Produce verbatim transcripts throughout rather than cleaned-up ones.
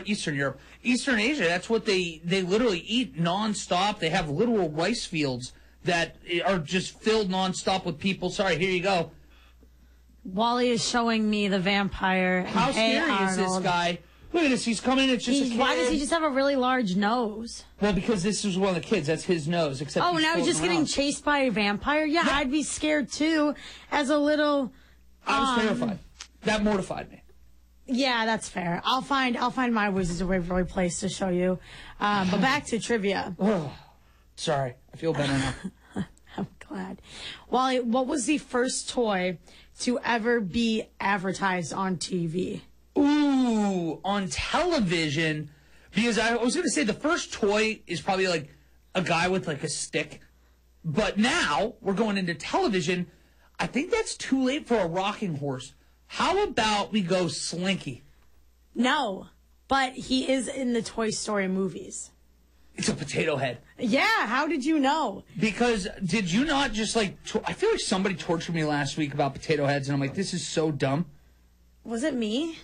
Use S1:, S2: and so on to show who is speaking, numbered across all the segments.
S1: Eastern Europe, Eastern Asia. That's what they they literally eat nonstop. They have literal rice fields that are just filled nonstop with people. Sorry, here you go.
S2: Wally is showing me the vampire.
S1: How
S2: hey,
S1: scary
S2: Arnold.
S1: is this guy? Look at this. He's coming in. It's just
S2: He's,
S1: a kid.
S2: why does he just have a really large nose?
S1: Well, because this is one of the kids. That's his nose. Except
S2: Oh,
S1: he's
S2: now he's just
S1: floating
S2: getting
S1: around.
S2: chased by a vampire? Yeah,
S1: Yeah.
S2: I'd be scared too as a little...
S1: I was
S2: um,
S1: terrified. That mortified me.
S2: Yeah, that's fair. I'll find I'll find my Wizards of Waverly Place to show you. Um, but back to trivia.
S1: Oh, sorry. I feel better now.
S2: I'm glad. Wally, what was the first toy to ever be advertised on T V?
S1: Ooh, on television, because I was going to say the first toy is probably like a guy with like a stick. But now we're going into television. I think that's too late for a rocking horse. How about we go Slinky?
S2: No, but he is in the Toy Story movies.
S1: It's a potato head.
S2: Yeah, how did you know?
S1: Because did you not just like, to- I feel like somebody tortured me last week about potato heads, and I'm like, this is so dumb.
S2: Was it me?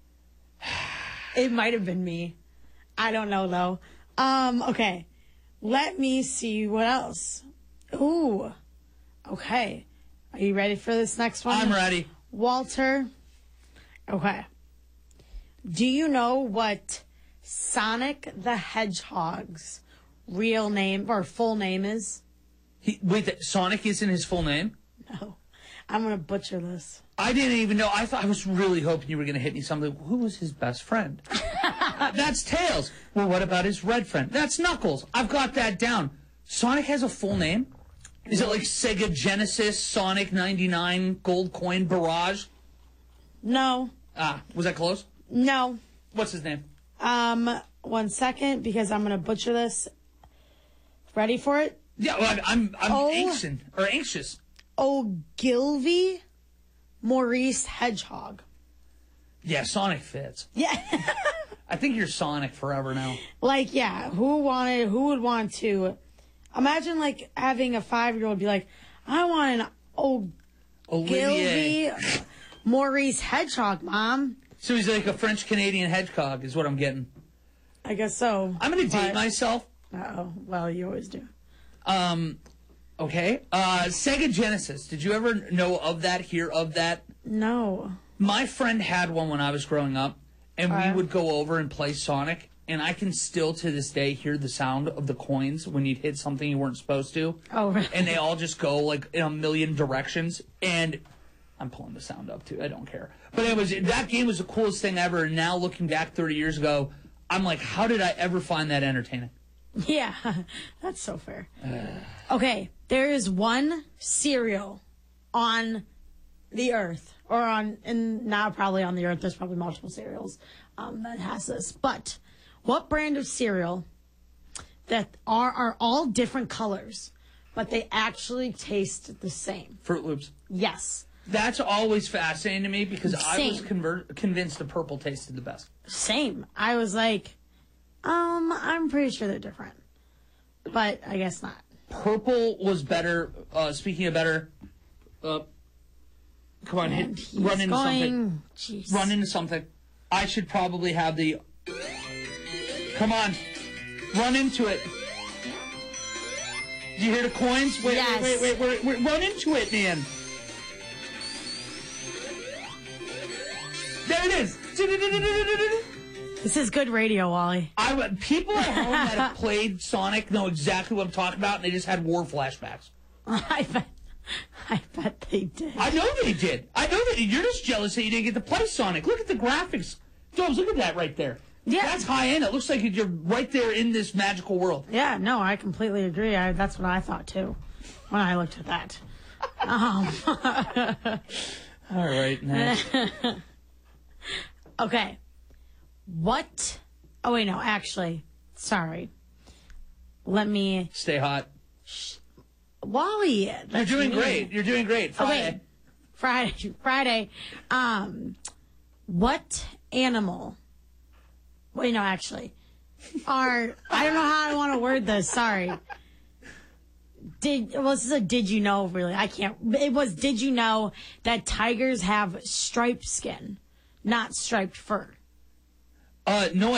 S2: It might have been me. I don't know, though. Um, okay. Let me see what else. Ooh. Okay. Are you ready for this next one?
S1: I'm ready.
S2: Walter. Okay. Do you know what Sonic the Hedgehog's real name or full name is?
S1: He, wait, that Sonic isn't his full name?
S2: No. I'm going to butcher this.
S1: I didn't even know. I thought I was really hoping you were going to hit me something. Who was his best friend? That's Tails. Well, what about his red friend? That's Knuckles. I've got that down. Sonic has a full name? Is it like Sega Genesis, Sonic ninety-nine, Gold Coin Barrage?
S2: No.
S1: Ah, was that close?
S2: No.
S1: What's his name?
S2: Um, one second, because I'm going to butcher this. Ready for it?
S1: Yeah, well, I'm I'm
S2: Oh.
S1: anxious or anxious.
S2: Ogilvy Maurice Hedgehog.
S1: Yeah, Sonic fits.
S2: Yeah.
S1: I think you're Sonic forever now.
S2: Like, yeah, who wanted, who would want to, imagine like having a five-year-old be like, I want an
S1: Olivier.
S2: Ogilvy Maurice Hedgehog, Mom.
S1: So he's like a French Canadian hedgehog, is what I'm getting.
S2: I guess so.
S1: I'm gonna date
S2: but-
S1: myself.
S2: Uh-oh. Well, you always do.
S1: Um, okay. Uh, Sega Genesis. Did you ever know of that? Hear of that?
S2: No.
S1: My friend had one when I was growing up, and
S2: Uh.
S1: we would go over and play Sonic. And I can still, to this day, hear the sound of the coins when you'd hit something you weren't supposed to.
S2: Oh, really?
S1: And they all just go, like, in a million directions. And I'm pulling the sound up, too. I don't care. But it was that game was the coolest thing ever. And now, looking back thirty years ago, I'm like, how did I ever find that entertaining?
S2: Yeah, that's so fair. Okay, there is one cereal on the earth, or on, and now probably on the earth, there's probably multiple cereals um, that has this. But what brand of cereal that are, are all different colors, but they actually taste the same?
S1: Fruit Loops.
S2: Yes.
S1: That's always fascinating to me because I was
S2: Same.
S1: conver- convinced the purple tasted the best.
S2: Same. I was like, um, I'm pretty sure they're different. But I guess not.
S1: Purple was better. Uh, speaking of better, uh, come on,
S2: And
S1: hit,
S2: he's
S1: run into something.
S2: going, jeez.
S1: Run into something. I should probably have the. Come on, run into it. Do you hear the coins? Wait,
S2: Yes.
S1: wait, wait, wait, wait, wait, run into it, man. There it is.
S2: This is good radio, Wally.
S1: I would- people at home that have played Sonic know exactly what I'm talking about, and they just had war flashbacks.
S2: I bet, I bet they did.
S1: I know they did. I know that you're just jealous that you didn't get to play Sonic. Look at the graphics, Dobbs. Look at that right there.
S2: Yeah.
S1: That's high end. It looks like you're right there in this magical world.
S2: Yeah, no, I completely agree. I, that's what I thought too when I looked at that. Um,
S1: All right, next.
S2: okay. What? Oh, wait, no, actually, sorry. Let me.
S1: Stay hot.
S2: Wally.
S1: You're
S2: that's
S1: doing
S2: me.
S1: great. You're doing great. Friday.
S2: Okay. Friday. Friday. Um, what animal? Wait, no, actually. Are, I don't know how I want to word this. Sorry. Did, well, this is a did you know, really. I can't. It was, did you know that tigers have striped skin, not striped fur?
S1: Uh, no,